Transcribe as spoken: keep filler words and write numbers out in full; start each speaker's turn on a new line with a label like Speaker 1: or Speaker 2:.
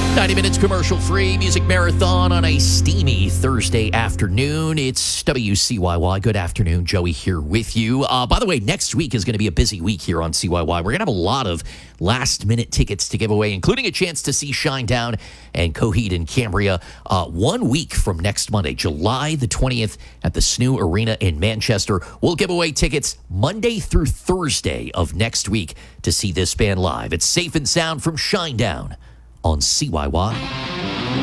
Speaker 1: ninety minutes commercial-free music marathon on a steamy Thursday afternoon. It's W C Y Y. Good afternoon. Joey here with you. Uh, by the way, next week is going to be a busy week here on C Y Y. We're going to have a lot of last-minute tickets to give away, including a chance to see Shinedown and Coheed and Cambria uh, one week from next Monday, July the twentieth at the S N U Arena in Manchester. We'll give away tickets Monday through Thursday of next week to see this band live. It's Safe and Sound from Shinedown on C Y Y.